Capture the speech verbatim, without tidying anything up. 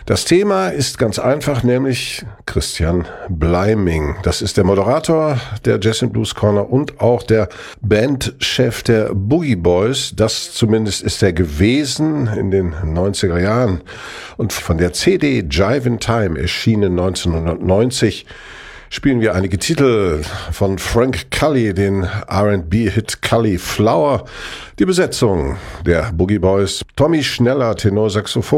Das Thema ist ganz einfach, nämlich Christian Bleiming. Das ist der Moderator der Jazz and Blues Corner und auch der Bandchef der Boogie Boys. Das zumindest ist er gewesen in den neunziger Jahren. Und von der C D Jive in Time, erschienen neunzehnhundertneunzig, spielen wir einige Titel von Frank Cully, den R and B-Hit Cully Flower, die Besetzung der Boogie Boys, Tommy Schneller, Tenorsaxophon,